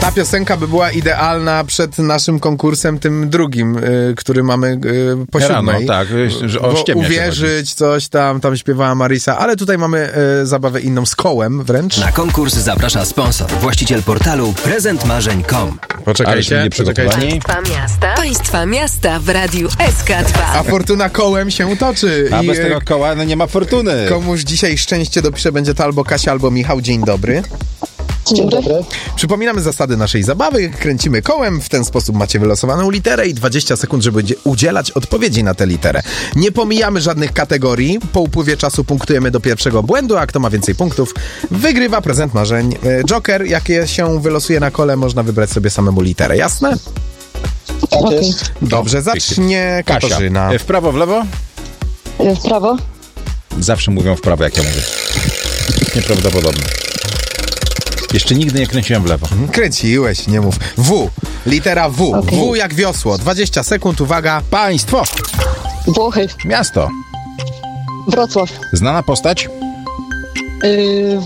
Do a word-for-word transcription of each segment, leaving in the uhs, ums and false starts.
Ta piosenka by była idealna przed naszym konkursem, tym drugim, y, który mamy y, po siódmej. Rano, tak, że o ściemnia uwierzyć, coś tam, tam śpiewała Marisa, ale tutaj mamy y, zabawę inną z kołem wręcz. Na konkurs zaprasza sponsor, właściciel portalu prezent marzeń kropka com. Poczekajcie, poczekajcie. Państwa miasta. Państwa miasta w radiu S K dwa. A fortuna kołem się toczy. A I, bez tego koła no nie ma fortuny. Komuś dzisiaj szczęście dopisze, będzie to albo Kasia, albo Michał. Dzień dobry. Dzień dobry. Przypominamy zasady naszej zabawy. Kręcimy kołem, w ten sposób macie wylosowaną literę i dwadzieścia sekund, żeby udzielać odpowiedzi na tę literę. Nie pomijamy żadnych kategorii. Po upływie czasu punktujemy do pierwszego błędu, a kto ma więcej punktów, wygrywa prezent marzeń. Joker, jakie się wylosuje na kole, można wybrać sobie samemu literę. Jasne? Tak okay. Dobrze, zacznie Katarzyna. Kasia. W prawo, w lewo? W prawo. Zawsze mówią w prawo, jak ja mówię. Nieprawdopodobne. Jeszcze nigdy nie kręciłem w lewo. Kręciłeś, nie mów. W. Litera W. Okay. W jak wiosło. dwadzieścia sekund, uwaga. Państwo. Włochy. Miasto. Wrocław. Znana postać. Yy...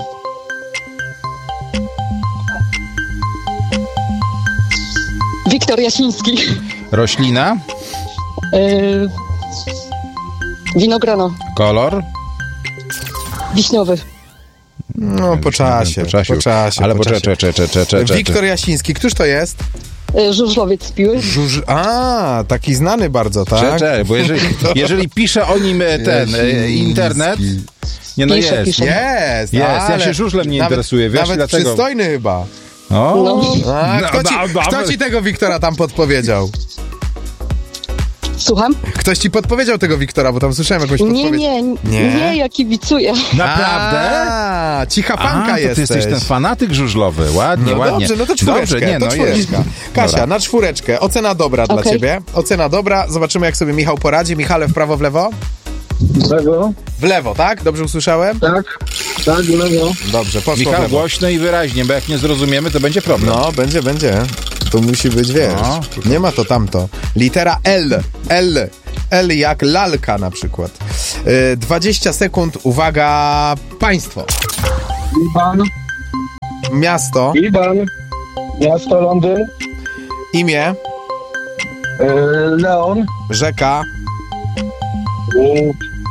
Wiktor Jasiński. Roślina. Yy... Winograno. Kolor. Wiśniowy. No, po czasie, po czasie. Po czasie Ale po poczekaj, czasie. czekaj, czekaj, czekaj. Wiktor Jasiński, któż to jest? Yy, Żużlowiec z Piły. Żuż... A, taki znany bardzo, tak? Czekaj, bo jeżeli, jeżeli pisze o nim ten e, internet... Nie, no Pisze, jest. pisze. Jest, Jest, ale ja się żużlem nie nawet, interesuję, wiesz, nawet dlatego... przystojny chyba. O, No. A, No, kto, ci, no, no, kto no. ci tego Wiktora tam podpowiedział? Słucham? Ktoś ci podpowiedział tego Wiktora, bo tam słyszałem jakąś Nie, podpowiedź. nie, nie, Nie? nie, ja kibicuję. naprawdę? A, cicha A, panka to ty jesteś. jesteś ten fanatyk żużlowy. Ładnie, No ładnie. dobrze, no to czwóreczkę, Dobrze, nie, to no czwóreczka. jest. Kasia, Dobra. na czwóreczkę. Ocena dobra dla Okej. ciebie. Ocena dobra. Zobaczymy, jak sobie Michał poradzi. Michale, w prawo, w lewo? W lewo? W lewo, tak? Dobrze usłyszałem? Tak, tak, w lewo. Dobrze, poszło w Michał, lewo. głośno i wyraźnie, bo jak nie zrozumiemy, to będzie problem. No, będzie, będzie. To musi być, wiesz. No. Nie ma to tamto. Litera L. L. L jak lalka na przykład. Yy, dwadzieścia sekund. Uwaga. Państwo. Iwan, Miasto. Iwan, miasto Londyn, Imię. yy, Leon, Rzeka. yy,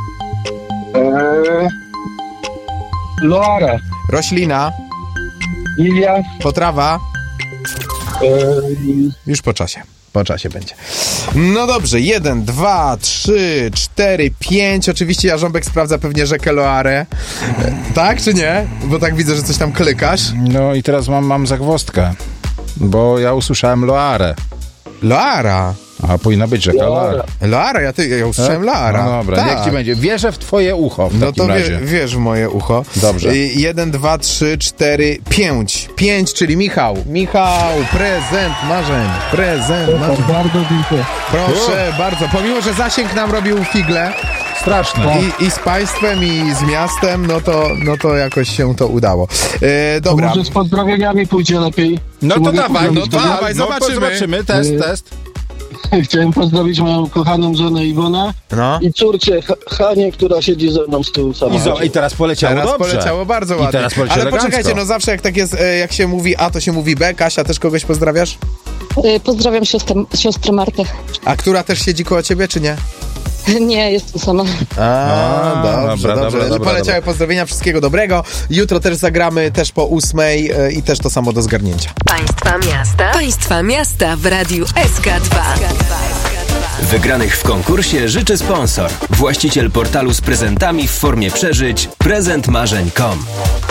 yy, Loara, Roślina. Lilia, Potrawa. yy, Już po czasie. Po czasie będzie. No dobrze, jeden, dwa, trzy, cztery, pięć. Oczywiście Jarząbek sprawdza pewnie rzekę Loarę. E, tak czy nie? Bo tak widzę, że coś tam klikasz. No i teraz mam, mam zagwozdkę, bo ja usłyszałem Loarę, Loara. a powinna być rzeka Loara. Loara. Loara, ja, ty, ja usłyszałem Loara. No dobra, tak. niech ci będzie. Wierzę w twoje ucho w No takim to wie, razie. wiesz w moje ucho. Dobrze. Y, Jeden, dwa, trzy, cztery, pięć. Pięć, czyli Michał. Michał, prezent marzeń. Prezent marzeń. bardzo dziękuję. Proszę bardzo. Pomimo, że zasięg nam robił figle Straszne. i, i z państwem, i z miastem, no to, no to jakoś się to udało. E, dobra. Może z pozdrowieniami pójdzie lepiej. No Czy to mogę dawaj, no pozdrowić to kogoś? dawaj, no, zobaczymy. zobaczymy. Test, Y- test. Chciałem pozdrowić moją kochaną żonę Iwonę No. i córcie H- Hanię, która siedzi ze mną z tyłu I, samochodu. zo- I teraz poleciało Teraz dobrze. poleciało bardzo I ładnie. teraz poleciało Ale elegancko. poczekajcie, no zawsze jak tak jest, e, jak się mówi A, to się mówi B. Kasia, też kogoś pozdrawiasz? Yy, Pozdrawiam siostrę, siostrę Martę. A która też siedzi koło ciebie, czy nie? Nie, jestem sama. A, A, dobrze, dobra, dobrze. dobra, dobra, Poleciały dobra. pozdrowienia, wszystkiego dobrego. Jutro też zagramy, też po ósmej e, i też to samo do zgarnięcia. Państwa miasta. Państwa miasta w radiu S K dwa. Wygranych w konkursie życzy sponsor, właściciel portalu z prezentami w formie przeżyć prezent marzeń kropka com.